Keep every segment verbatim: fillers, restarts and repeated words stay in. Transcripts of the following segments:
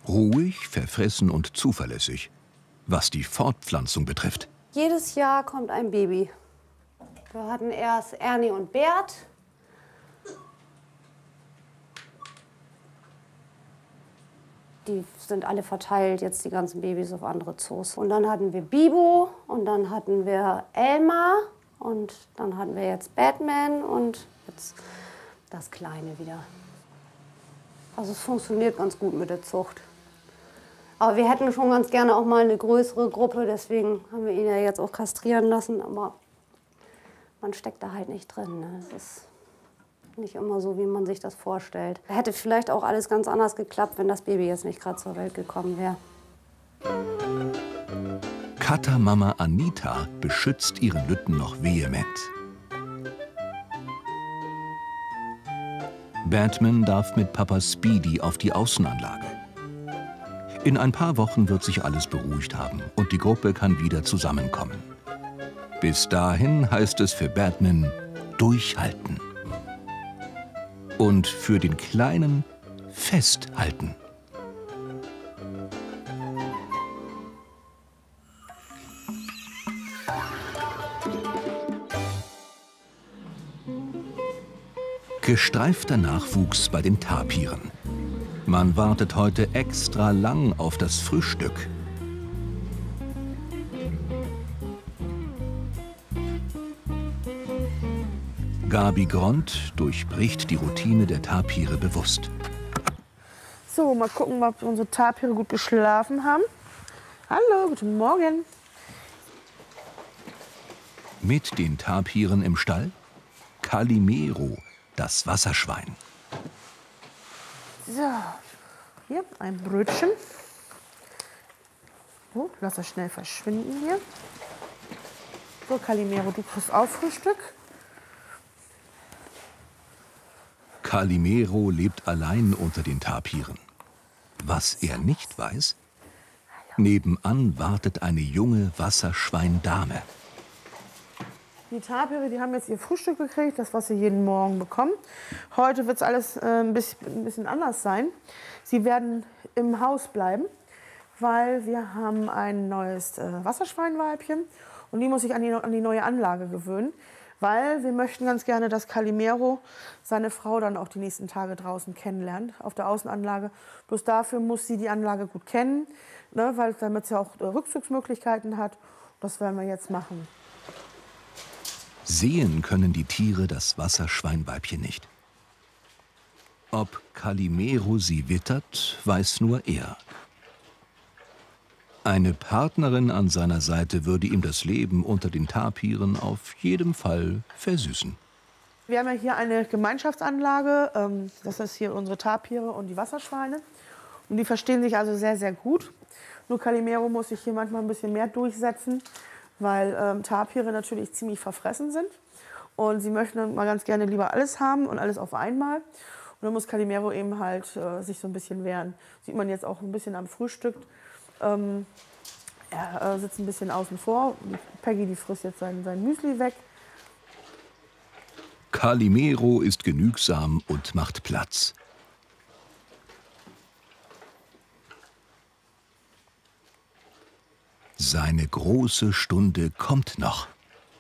Ruhig, verfressen und zuverlässig, was die Fortpflanzung betrifft. Jedes Jahr kommt ein Baby. Wir hatten erst Ernie und Bert. Die sind alle verteilt, jetzt die ganzen Babys auf andere Zoos. Und dann hatten wir Bibo und dann hatten wir Elmar und dann hatten wir jetzt Batman und jetzt das Kleine wieder. Also es funktioniert ganz gut mit der Zucht. Aber wir hätten schon ganz gerne auch mal eine größere Gruppe, deswegen haben wir ihn ja jetzt auch kastrieren lassen. Aber man steckt da halt nicht drin. Ne? Das ist nicht immer so, wie man sich das vorstellt. Hätte vielleicht auch alles ganz anders geklappt, wenn das Baby jetzt nicht gerade zur Welt gekommen wäre. Kattermama Anita beschützt ihren Lütten noch vehement. Batman darf mit Papa Speedy auf die Außenanlage. In ein paar Wochen wird sich alles beruhigt haben und die Gruppe kann wieder zusammenkommen. Bis dahin heißt es für Batman durchhalten. Und für den Kleinen festhalten. Gestreifter Nachwuchs bei den Tapiren. Man wartet heute extra lang auf das Frühstück. Gabi Grond durchbricht die Routine der Tapire bewusst. So, mal gucken, ob unsere Tapire gut geschlafen haben. Hallo, guten Morgen. Mit den Tapiren im Stall Calimero, das Wasserschwein. So, hier ein Brötchen. So, lass das schnell verschwinden hier. So, Calimero, du kriegst auch Frühstück. Calimero lebt allein unter den Tapiren. Was er nicht weiß, nebenan wartet eine junge Wasserschweindame. Die Tapire, die haben jetzt ihr Frühstück gekriegt, das, was sie jeden Morgen bekommen. Heute wird es alles äh, ein, bisschen, ein bisschen anders sein. Sie werden im Haus bleiben, weil wir haben ein neues äh, Wasserschweinweibchen und die muss sich an die, an die neue Anlage gewöhnen. Weil wir möchten ganz gerne, dass Calimero seine Frau dann auch die nächsten Tage draußen kennenlernt, auf der Außenanlage. Bloß dafür muss sie die Anlage gut kennen, ne, weil, damit sie auch Rückzugsmöglichkeiten hat. Das werden wir jetzt machen. Sehen können die Tiere das Wasserschweinweibchen nicht. Ob Calimero sie wittert, weiß nur er. Eine Partnerin an seiner Seite würde ihm das Leben unter den Tapiren auf jeden Fall versüßen. Wir haben ja hier eine Gemeinschaftsanlage. Ähm, das ist hier unsere Tapire und die Wasserschweine. Und die verstehen sich also sehr, sehr gut. Nur Calimero muss sich hier manchmal ein bisschen mehr durchsetzen, weil ähm, Tapire natürlich ziemlich verfressen sind. Und sie möchten mal ganz gerne lieber alles haben und alles auf einmal. Und dann muss Calimero eben halt äh, sich so ein bisschen wehren. Sieht man jetzt auch ein bisschen am Frühstück. Ähm, er äh, sitzt ein bisschen außen vor. Peggy, die frisst jetzt sein, sein Müsli weg. Calimero ist genügsam und macht Platz. Seine große Stunde kommt noch.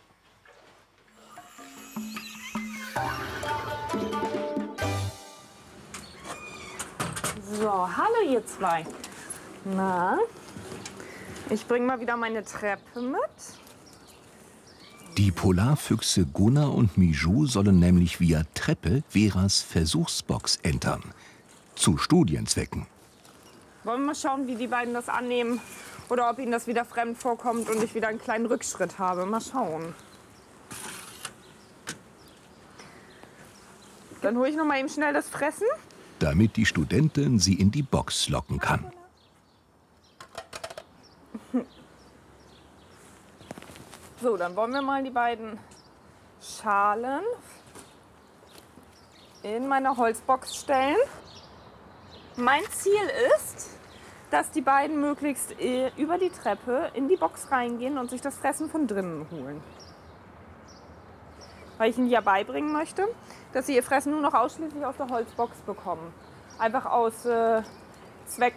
So, hallo ihr zwei. Na, ich bringe mal wieder meine Treppe mit. Die Polarfüchse Gunnar und Mijou sollen nämlich via Treppe Veras Versuchsbox entern. Zu Studienzwecken. Wollen wir mal schauen, wie die beiden das annehmen oder ob ihnen das wieder fremd vorkommt und ich wieder einen kleinen Rückschritt habe. Mal schauen. Dann hole ich noch mal eben schnell das Fressen. Damit die Studentin sie in die Box locken kann. So, dann wollen wir mal die beiden Schalen in meine Holzbox stellen. Mein Ziel ist, dass die beiden möglichst über die Treppe in die Box reingehen und sich das Fressen von drinnen holen. Weil ich ihnen ja beibringen möchte, dass sie ihr Fressen nur noch ausschließlich aus der Holzbox bekommen. Einfach aus äh, Zweck